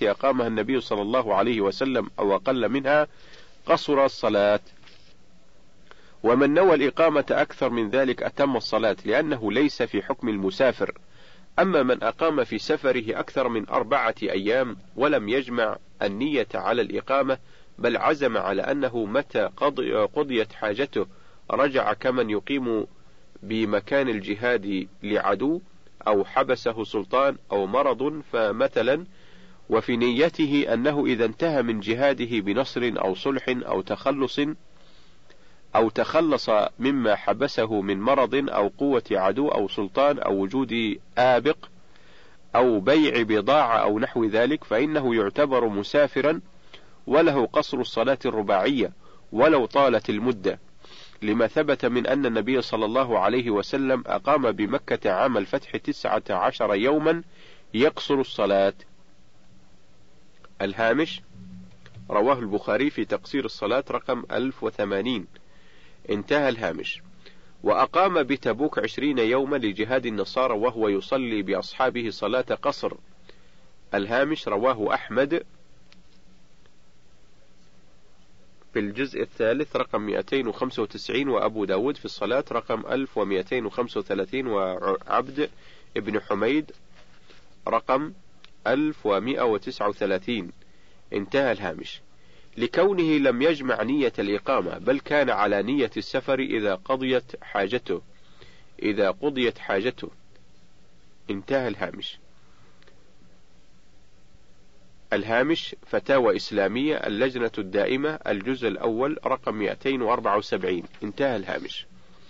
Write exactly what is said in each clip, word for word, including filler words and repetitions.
التي أقامها النبي صلى الله عليه وسلم أو أقل منها قصر الصلاة. ومن نوى الإقامة أكثر من ذلك أتم الصلاة، لأنه ليس في حكم المسافر. أما من أقام في سفره أكثر من أربعة أيام ولم يجمع النية على الإقامة، بل عزم على أنه متى قضيت حاجته رجع، كمن يقيم بمكان الجهاد لعدو أو حبسه سلطان أو مرض فمثلا، وفي نيته أنه إذا انتهى من جهاده بنصر أو صلح أو تخلص أو تخلص مما حبسه من مرض أو قوة عدو أو سلطان أو وجود آبق أو بيع بضاعة أو نحو ذلك، فإنه يعتبر مسافرا وله قصر الصلاة الرباعية ولو طالت المدة، لما ثبت من أن النبي صلى الله عليه وسلم أقام بمكة عام الفتح تسعة عشر يوما يقصر الصلاة. الهامش: رواه البخاري في تقصير الصلاة رقم ألف وثمانين. انتهى الهامش. وأقام بتبوك عشرين يوما لجهاد النصارى وهو يصلي بأصحابه صلاة قصر. الهامش: رواه أحمد في الجزء الثالث رقم مئتين وخمسة وتسعين، وأبو داود في الصلاة رقم ألف ومئتين وخمسة وثلاثين، وعبد ابن حميد رقم ألف ومئة وتسعة وثلاثين. انتهى الهامش. لكونه لم يجمع نية الإقامة، بل كان على نية السفر إذا قضيت حاجته إذا قضيت حاجته. انتهى الهامش. الهامش: فتاوى إسلامية، اللجنة الدائمة، الجزء الأول رقم مئتين وأربعة وسبعين. انتهى الهامش.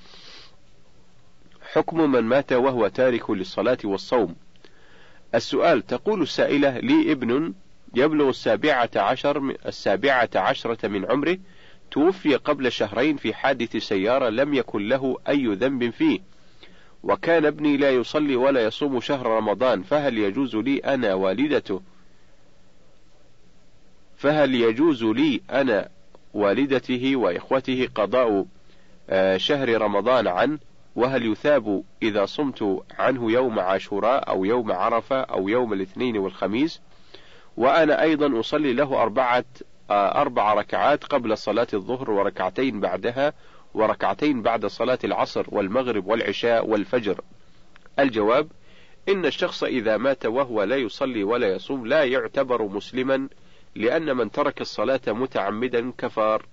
حكم من مات وهو تارك للصلاة والصوم. السؤال: تقول السائلة: لي ابن يبلغ السابعة عشر السابعة عشرة من عمره، توفي قبل شهرين في حادث سيارة لم يكن له أي ذنب فيه، وكان ابني لا يصلي ولا يصوم شهر رمضان، فهل يجوز لي أنا والدته فهل يجوز لي أنا والدته وإخوته قضاء شهر رمضان عنه؟ وهل يثاب إذا صمت عنه يوم عاشوراء أو يوم عرفة أو يوم الاثنين والخميس؟ وأنا أيضا أصلي له أربعة أربع ركعات قبل صلاة الظهر وركعتين بعدها وركعتين بعد صلاة العصر والمغرب والعشاء والفجر. الجواب: إن الشخص إذا مات وهو لا يصلي ولا يصوم لا يعتبر مسلما، لأن من ترك الصلاة متعمدا كفار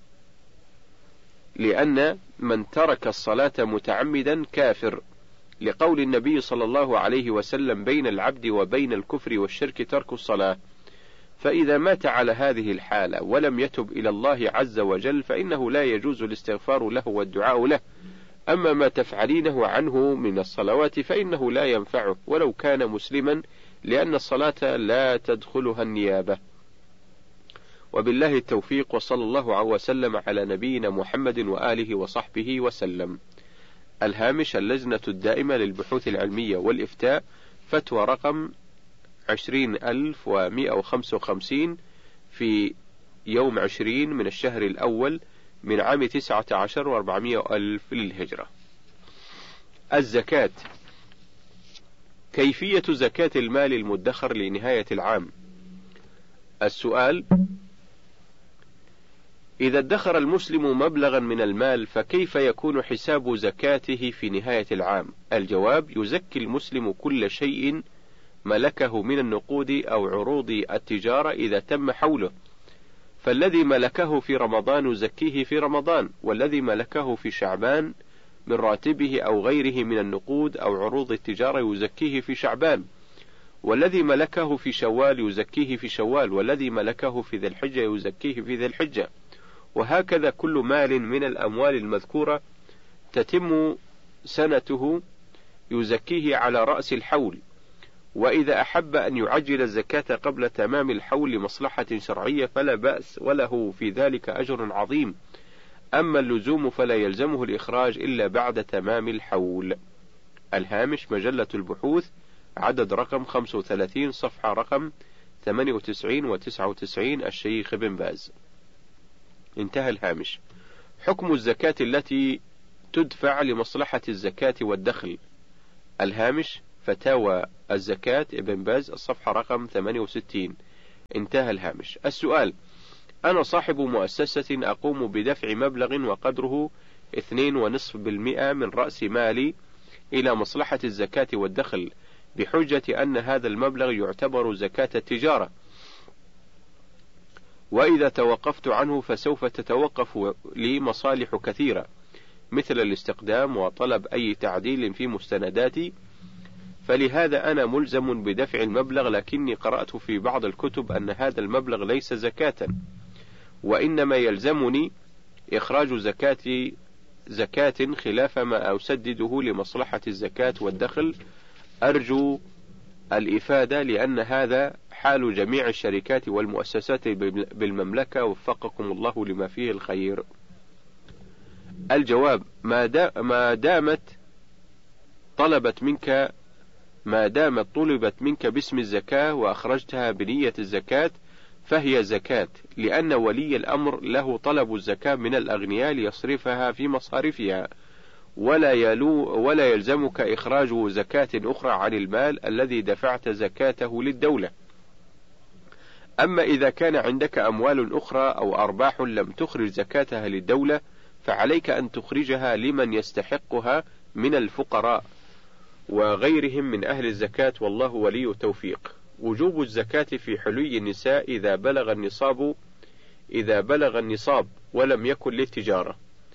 لأن من ترك الصلاة متعمدا كافر، لقول النبي صلى الله عليه وسلم: بين العبد وبين الكفر والشرك ترك الصلاة. فإذا مات على هذه الحالة ولم يتب إلى الله عز وجل فإنه لا يجوز الاستغفار له والدعاء له. أما ما تفعلينه عنه من الصلوات فإنه لا ينفعه ولو كان مسلما، لأن الصلاة لا تدخلها النيابة. وبالله التوفيق، وصلى الله وسلم على نبينا محمد وآله وصحبه وسلم. الهامش: اللجنة الدائمة للبحوث العلمية والإفتاء، فتوى رقم عشرين ألف ومئة وخمسة وخمسين في يوم عشرين من الشهر الأول من عام تسعة عشر وأربعمائة ألف للهجرة. الزكاة. كيفية زكاة المال المدخر لنهاية العام؟ السؤال: إذا ادخر المسلم مبلغا من المال فكيف يكون حساب زكاته في نهاية العام؟ الجواب: يزكي المسلم كل شيء ملكه من النقود أو عروض التجارة إذا تم حوله، فالذي ملكه في رمضان يزكيه في رمضان، والذي ملكه في شعبان من راتبه أو غيره من النقود أو عروض التجارة يزكيه في شعبان، والذي ملكه في شوال يزكيه في شوال، والذي ملكه في ذي الحجة يزكيه في ذي الحجة، وهكذا كل مال من الأموال المذكورة تتم سنته يزكيه على رأس الحول. وإذا أحب أن يعجل الزكاة قبل تمام الحول لمصلحة شرعية فلا بأس، وله في ذلك أجر عظيم. أما اللزوم فلا يلزمه الإخراج إلا بعد تمام الحول. الهامش: مجلة البحوث، عدد رقم خمسة وثلاثين، صفحة رقم ثمانية وتسعين وتسعة وتسعين، الشيخ بن باز. انتهى الهامش. حكم الزكاة التي تدفع لمصلحة الزكاة والدخل. الهامش: فتاوى الزكاة ابن باز، الصفحة رقم ثمانية وستين. انتهى الهامش. السؤال: أنا صاحب مؤسسة أقوم بدفع مبلغ وقدره اثنين ونصف بالمئة من رأس مالي إلى مصلحة الزكاة والدخل بحجة أن هذا المبلغ يعتبر زكاة التجارة، وإذا توقفت عنه فسوف تتوقف لي مصالح كثيرة مثل الاستقدام وطلب أي تعديل في مستنداتي، فلهذا أنا ملزم بدفع المبلغ، لكني قرأت في بعض الكتب أن هذا المبلغ ليس زكاة، وإنما يلزمني إخراج زكاة زكاة خلاف ما أسدده لمصلحة الزكاة والدخل. أرجو الإفادة، لأن هذا حال جميع الشركات والمؤسسات بالمملكة، وفقكم الله لما فيه الخير. الجواب: ما دامت طلبت منك ما دامت طلبت منك باسم الزكاة وأخرجتها بنية الزكاة فهي زكاة، لأن ولي الأمر له طلب الزكاة من الأغنياء ليصرفها في مصارفها، ولا يلو ولا يلزمك إخراج زكاة أخرى عن المال الذي دفعت زكاته للدولة. أما إذا كان عندك أموال أخرى أو أرباح لم تخرج زكاتها للدولة فعليك أن تخرجها لمن يستحقها من الفقراء وغيرهم من أهل الزكاة، والله ولي التوفيق. وجوب الزكاة في حلي النساء إذا بلغ النصاب إذا بلغ النصاب ولم يكن للتجارة.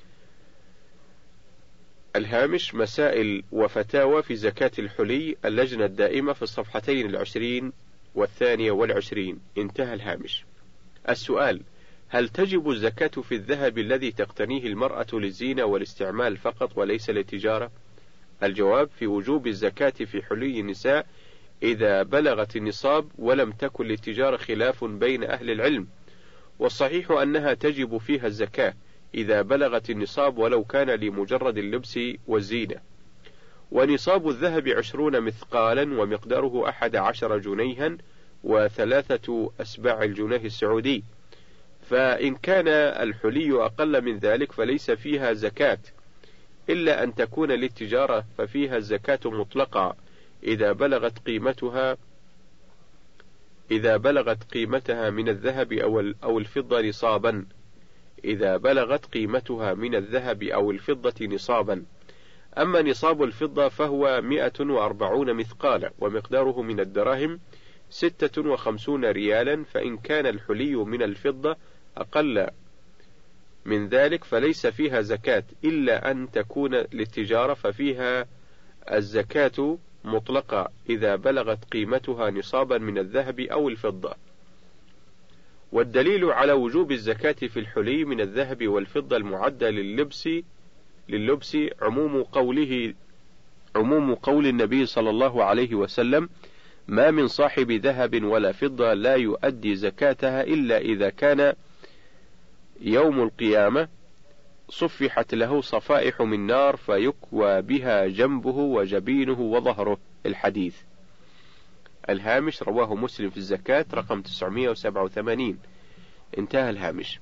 الهامش: مسائل وفتاوى في زكاة الحلي، اللجنة الدائمة، في الصفحتين العشرين والثانية والعشرين. انتهى الهامش. السؤال: هل تجب الزكاة في الذهب الذي تقتنيه المرأة للزينة والاستعمال فقط وليس للتجارة؟ الجواب: في وجوب الزكاة في حلي النساء إذا بلغت النصاب ولم تكن للتجارة خلاف بين أهل العلم، والصحيح أنها تجب فيها الزكاة إذا بلغت النصاب ولو كان لمجرد اللبس والزينة. ونصاب الذهب عشرون مثقالا ومقداره أحد عشر جنيها وثلاثة أسباع الجنيه السعودي، فإن كان الحلي أقل من ذلك فليس فيها زكاة، إلا أن تكون للتجارة ففيها الزكاة مطلقة إذا بلغت قيمتها إذا بلغت قيمتها من الذهب أو الفضة نصابا إذا بلغت قيمتها من الذهب أو الفضة نصابا. أما نصاب الفضة فهو مئة وأربعون مثقالا ومقداره من الدراهم ستة وخمسون ريالا، فإن كان الحلي من الفضة أقل من ذلك فليس فيها زكاة إلا أن تكون للتجارة، ففيها الزكاة مطلقة إذا بلغت قيمتها نصابا من الذهب أو الفضة. والدليل على وجوب الزكاة في الحلي من الذهب والفضة المعدة لللبس لللبس عموم قوله عموم قول النبي صلى الله عليه وسلم: ما من صاحب ذهب ولا فضة لا يؤدي زكاتها إلا إذا كان يوم القيامة صفحت له صفائح من نار فيكوى بها جنبه وجبينه وظهره. الحديث. الهامش: رواه مسلم في الزكاة رقم تسعمائة وسبعة وثمانين. انتهى الهامش.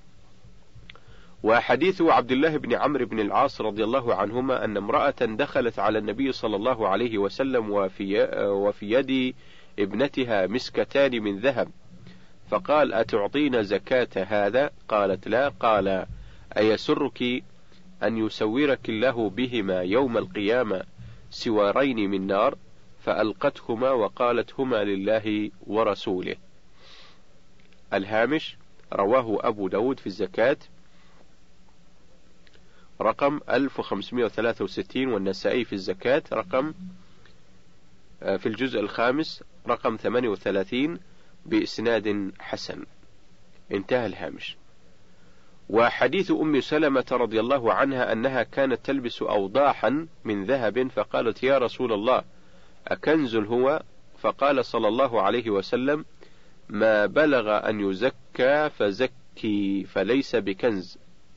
وحديث عبد الله بن عمرو بن العاص رضي الله عنهما أن امرأة دخلت على النبي صلى الله عليه وسلم وفي, وفي يد ابنتها مسكتان من ذهب، فقال: أتعطين زكاة هذا؟ قالت: لا. قال: أيسرك أن يسورك الله بهما يوم القيامة سوارين من نار؟ فألقتهما وقالت: هما لله ورسوله. الهامش: رواه أبو داود في الزكاة رقم ألف وخمسمائة وثلاثة وستين، والنسائي في الزكاة رقم في الجزء الخامس رقم ثمانية وثلاثين بإسناد حسن. انتهى الهامش. وحديث أم سلمة رضي الله عنها أنها كانت تلبس أوضاحا من ذهب، فقالت: يا رسول الله أكنز هو؟ فقال صلى الله عليه وسلم: ما بلغ أن يزكى فزكي فليس بكنز.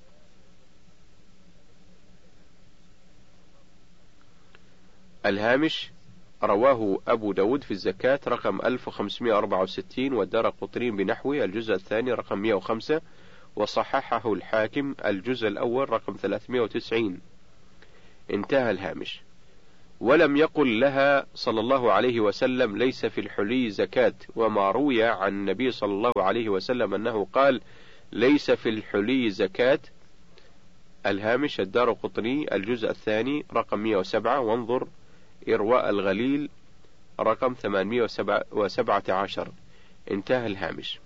الهامش: رواه أبو داود في الزكاة رقم ألف وخمسمائة وأربعة وستين، والدارقطني بنحوه الجزء الثاني رقم مئة وخمسة، وصححه الحاكم الجزء الأول رقم ثلاثمائة وتسعين. انتهى الهامش. ولم يقل لها صلى الله عليه وسلم ليس في الحلي زكاة، وما روي عن النبي صلى الله عليه وسلم أنه قال ليس في الحلي زكاة. الهامش الدارقطني الجزء الثاني رقم مئة وسبعة، وانظر إرواء الغليل رقم ثمانمئة وسبعة عشر. انتهى الهامش.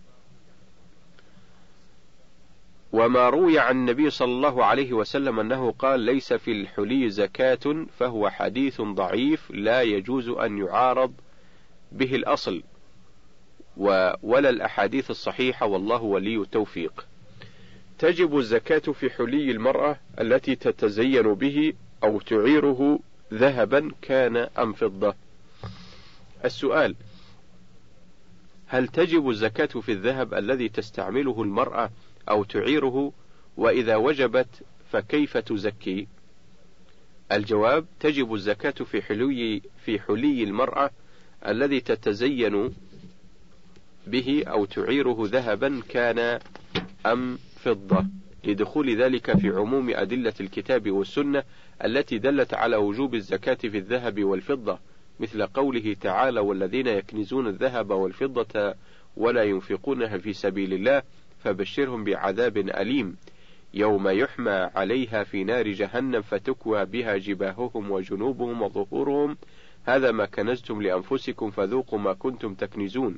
وما روي عن النبي صلى الله عليه وسلم أنه قال ليس في الحلي زكاة فهو حديث ضعيف لا يجوز أن يعارض به الأصل ولا الأحاديث الصحيحة، والله ولي التوفيق. تجب الزكاة في حلي المرأة التي تتزين به أو تعيره ذهبا كان أم فضة. السؤال: هل تجب الزكاة في الذهب الذي تستعمله المرأة أو تعيره؟ وإذا وجبت فكيف تزكي؟ الجواب: تجب الزكاة في حلي في حلي المرأة الذي تتزين به أو تعيره ذهبا كان أم فضة، لدخول ذلك في عموم أدلة الكتاب والسنة التي دلت على وجوب الزكاة في الذهب والفضة، مثل قوله تعالى: والذين يكنزون الذهب والفضة ولا ينفقونها في سبيل الله فبشرهم بعذاب أليم يوم يحمى عليها في نار جهنم فتكوى بها جباههم وجنوبهم وظهورهم هذا ما كنزتم لأنفسكم فذوقوا ما كنتم تكنزون.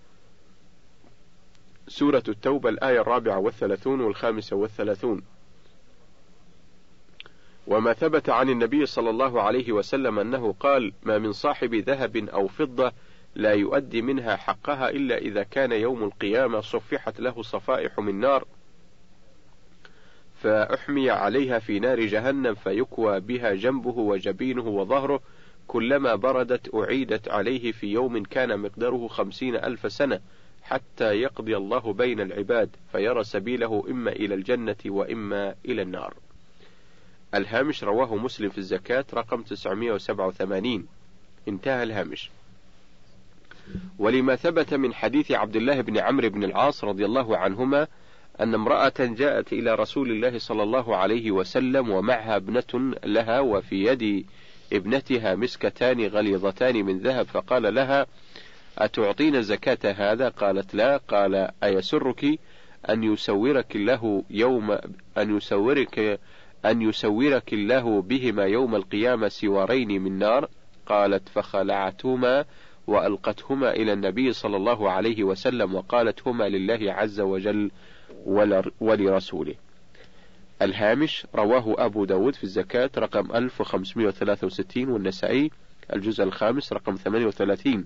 سورة التوبة الآية الرابعة والثلاثون والخامسة والثلاثون. وما ثبت عن النبي صلى الله عليه وسلم أنه قال: ما من صاحب ذهب أو فضة لا يؤدي منها حقها إلا إذا كان يوم القيامة صفحت له صفائح من نار فأحمي عليها في نار جهنم فيكوى بها جنبه وجبينه وظهره كلما بردت أعيدت عليه في يوم كان مقداره خمسين ألف سنة حتى يقضي الله بين العباد فيرى سبيله إما إلى الجنة وإما إلى النار. الهامش رواه مسلم في الزكاة رقم تسعمئة وسبعة وثمانين. انتهى الهامش. ولما ثبت من حديث عبد الله بن عمرو بن العاص رضي الله عنهما أن امرأة جاءت إلى رسول الله صلى الله عليه وسلم ومعها ابنة لها وفي يد ابنتها مسكتان غليظتان من ذهب، فقال لها: أتعطين زكاة هذا؟ قالت: لا. قال: أيسرك أن يسورك الله يوم أن يسورك أن يسورك الله بهما يوم القيامة سوارين من نار؟ قالت: فخلعتهما وألقتهما إلى النبي صلى الله عليه وسلم وقالت: هما لله عز وجل ولرسوله. الهامش رواه أبو داود في الزكاة رقم ألف وخمسمئة وثلاثة وستين والنسائي الجزء الخامس رقم ثمانية وثلاثين.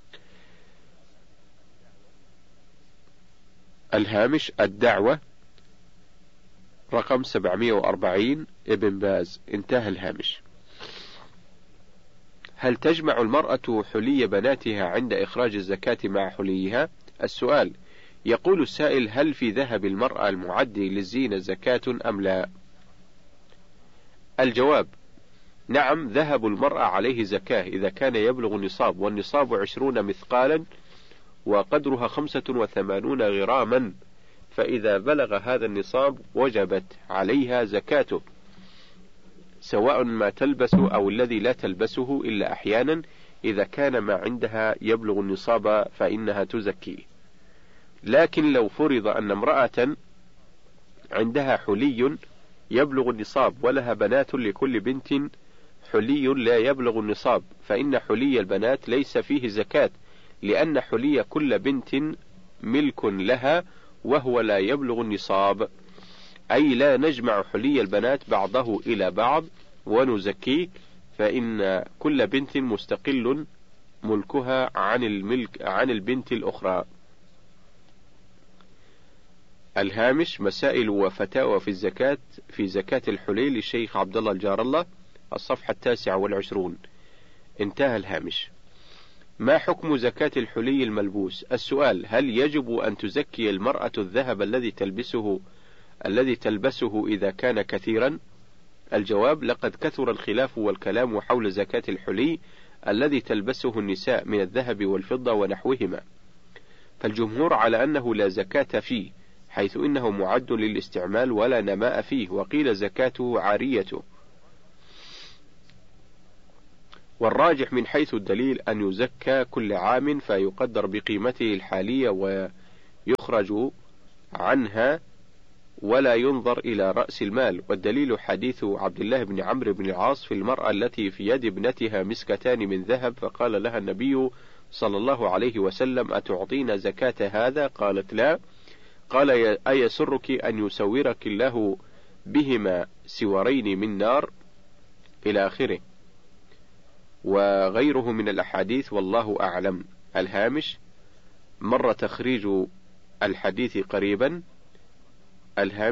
الهامش الدعوة رقم سبعمئة وأربعين ابن باز. انتهى الهامش. هل تجمع المرأة حلي بناتها عند إخراج الزكاة مع حليها؟ السؤال: يقول السائل: هل في ذهب المرأة المعدي للزينة زكاة أم لا؟ الجواب: نعم، ذهب المرأة عليه زكاة إذا كان يبلغ النصاب، والنصاب عشرون مثقالا وقدرها خمسة وثمانون غراما، فإذا بلغ هذا النصاب وجبت عليها زكاته، سواء ما تلبس أو الذي لا تلبسه إلا أحيانا. إذا كان ما عندها يبلغ النصاب فإنها تزكي. لكن لو فرض أن امرأة عندها حلي يبلغ النصاب ولها بنات لكل بنت حلي لا يبلغ النصاب، فإن حلي البنات ليس فيه زكاة، لأن حلي كل بنت ملك لها وهو لا يبلغ النصاب، أي لا نجمع حلي البنات بعضه إلى بعض ونزكيه، فإن كل بنت مستقل ملكها عن الملك عن البنت الأخرى. الهامش مسائل وفتاوى في الزكاة في زكاة الحلي للشيخ عبد الله الجار الله، الصفحة التاسعة والعشرون. انتهى الهامش. ما حكم زكاة الحلي الملبوس؟ السؤال: هل يجب أن تزكي المرأة الذهب الذي تلبسه الذي تلبسه إذا كان كثيرا؟ الجواب: لقد كثر الخلاف والكلام حول زكاة الحلي الذي تلبسه النساء من الذهب والفضة ونحوهما، فالجمهور على أنه لا زكاة فيه، حيث إنه معد للاستعمال ولا نماء فيه، وقيل زكاته عاريته. والراجح من حيث الدليل أن يزكى كل عام فيقدر بقيمته الحالية ويخرج عنها ولا ينظر إلى رأس المال. والدليل حديث عبد الله بن عمرو بن العاص في المرأة التي في يد ابنتها مسكتان من ذهب، فقال لها النبي صلى الله عليه وسلم: أتعطين زكاة هذا؟ قالت: لا. قال: أيسرك أن يسورك الله بهما سورين من نار، إلى آخره، وغيره من الأحاديث، والله أعلم. الهامش: مر تخريج الحديث قريبا. الهامش